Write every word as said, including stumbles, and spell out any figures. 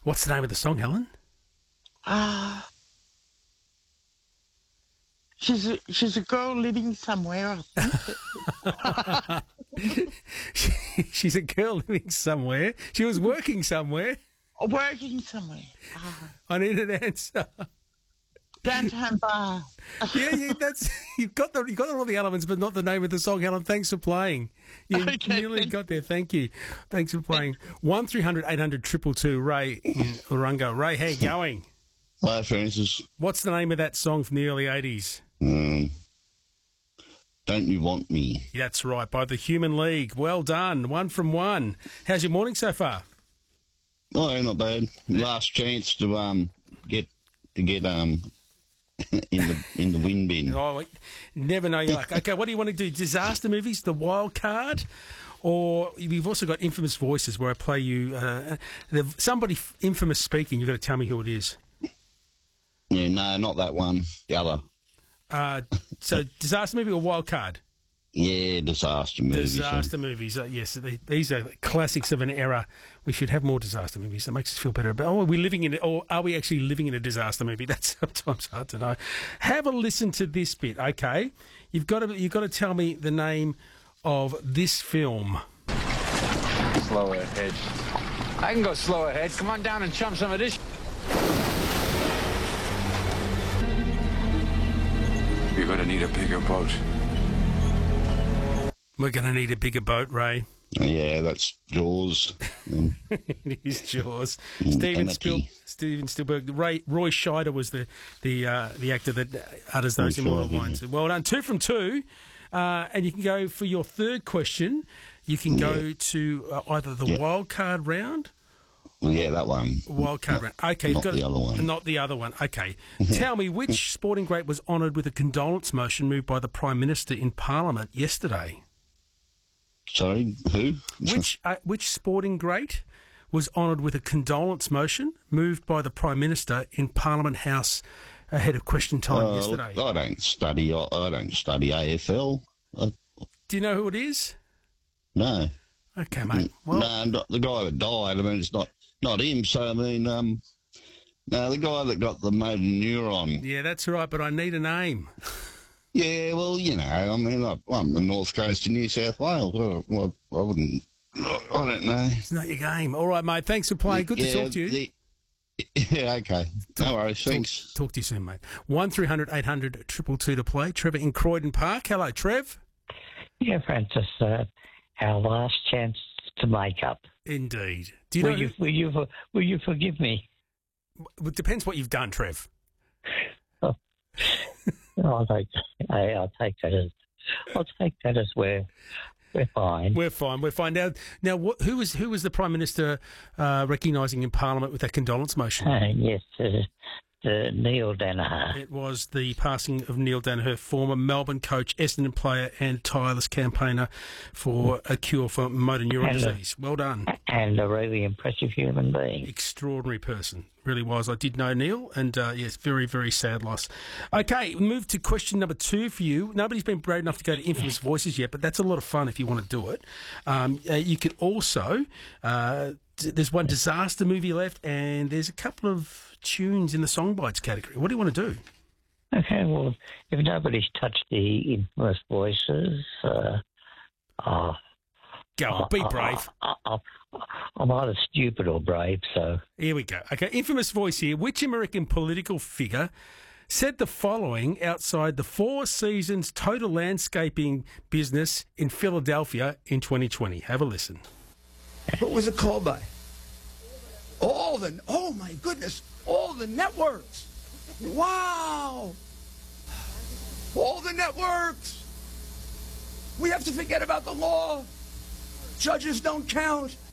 What's the name of the song, Helen? Ah. Uh, she's a, she's a girl living somewhere, I think. she, she's a girl living somewhere. She was working somewhere. Working somewhere. Ah. I need an answer. Downtown bar. yeah, yeah, that's you've got the you got all the elements, but not the name of the song, Helen. Thanks for playing. You okay, nearly thanks. got there. Thank you. Thanks for playing. One three hundred eight hundred triple two. Ray in Urunga. Ray, how you going? Hi, Francis. What's the name of that song from the early eighties? Um, Don't You Want Me? That's right, by the Human League. Well done. One from one. How's your morning so far? Oh, not bad. Last chance to um get to get um. in the in the wind bin. Oh, never know your luck. Okay, what do you want to do? Disaster movies, the wild card, or we've also got infamous voices where I play you uh, somebody infamous speaking. You've got to tell me who it is. Yeah, no, not that one. The other. Uh, so disaster movie or wild card? Yeah, disaster movies. Disaster movies, uh, yes. They, these are classics of an era. We should have more disaster movies. That makes us feel better. But oh, are we living in it, or are we actually living in a disaster movie? That's sometimes hard to know. Have a listen to this bit, okay? You've got to you've got to tell me the name of this film. Slow ahead. I can go slow ahead. Come on down and chum some of this. You're going to need a bigger boat. We're going to need a bigger boat, Ray. Yeah, that's Jaws. It is Jaws. Steven, Spiel, Steven Spielberg. Ray, Roy Scheider was the the uh, the actor that utters those immortal lines. Well done. Two from two. Uh, and you can go for your third question. You can go yeah. to uh, either the yeah. wild card round. Yeah, that one. Wild card not, round. Okay, not got the a, other one. Not the other one. Okay. Tell me, which sporting great was honoured with a condolence motion moved by the Prime Minister in Parliament yesterday? Sorry, who? Which uh, which sporting great was honoured with a condolence motion moved by the Prime Minister in Parliament House ahead of question time uh, yesterday? I don't study. I, I don't study A F L. I, Do you know who it is? No. Okay, mate. Well, no, not the guy that died. I mean, it's not not him. So I mean, um, no, the guy that got the motor neuron. Yeah, that's right. But I need a name. Yeah, well, you know, I mean, I'm the north coast of New South Wales. Well, well, I wouldn't, I don't know. It's not your game. All right, mate, thanks for playing. Good yeah, to talk to you. The, yeah, okay. No worries, thanks. Talk, talk to you soon, mate. one three hundred eight hundred two two to play. Trevor in Croydon Park. Hello, Trev. Yeah, Francis, uh, our last chance to make up. Indeed. Do you will know... You, will, you, will you forgive me? It depends what you've done, Trev. Oh. I'll take, I'll take that as I'll take that as we're we're fine. We're fine. We're fine now. Now, what, who was who was the Prime Minister uh, recognising in Parliament with that condolence motion? Uh, yes, uh, uh, Neil Danaher. It was the passing of Neil Danaher, former Melbourne coach, Essendon player, and tireless campaigner for a cure for motor neuron and disease. A, well done. And a really impressive human being. Extraordinary person. Really was. I did know Neil, and uh, yes, very, very sad loss. Okay, we move to question number two for you. Nobody's been brave enough to go to Infamous Voices yet, but that's a lot of fun if you want to do it. Um, uh, you could also, uh, there's one disaster movie left, and there's a couple of tunes in the Songbites category. What do you want to do? Okay, well, if nobody's touched the Infamous Voices, uh, uh, Go on, be brave. I, I, I, I'm either stupid or brave, so... Here we go. Okay, infamous voice here. Which American political figure said the following outside the Four Seasons total landscaping business in Philadelphia in twenty twenty? Have a listen. What was it called by? All the... Oh, my goodness. All the networks. Wow. All the networks. We have to forget about the law. Judges don't count.